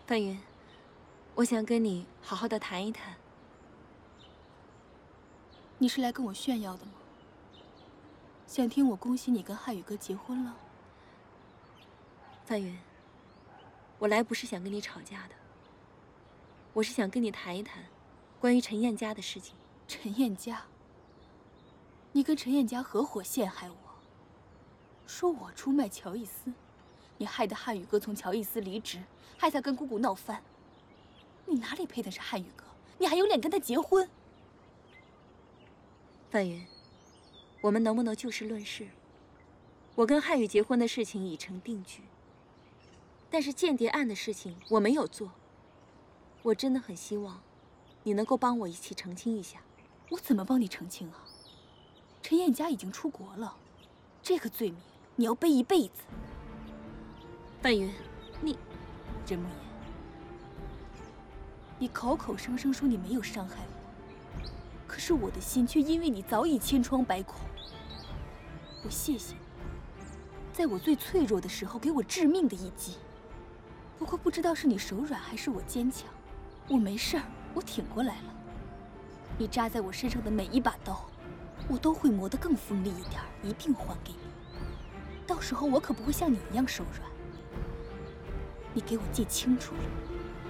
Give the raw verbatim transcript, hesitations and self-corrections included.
范云，我想跟你好好的谈一谈。 你是来跟我炫耀的吗？想听我恭喜你跟汉宇哥结婚了？ 范云，我来不是想跟你吵架的，我是想跟你谈一谈关于陈燕家的事情。 陈燕家，你跟陈燕家合伙陷害我，说我出卖乔伊斯，你害得汉宇哥从乔伊斯离职，害他跟姑姑闹翻。你哪里配得上汉宇哥？你还有脸跟他结婚？ 范云，我们能不能就事论事？我跟汉宇结婚的事情已成定局，但是间谍案的事情我没有做。我真的很希望你能够帮我一起澄清一下。 我怎么帮你澄清啊？陈燕家已经出国了，这个罪名你要背一辈子。 范云，你， 任慕言，你口口声声说你没有伤害我，可是我的心却因为你早已千疮百孔。我谢谢你，在我最脆弱的时候给我致命的一击。不过不知道是你手软还是我坚强，我没事儿，我挺过来了。你扎在我身上的每一把刀，我都会磨得更锋利一点，一并还给你。到时候我可不会像你一样手软。你给我记清楚了。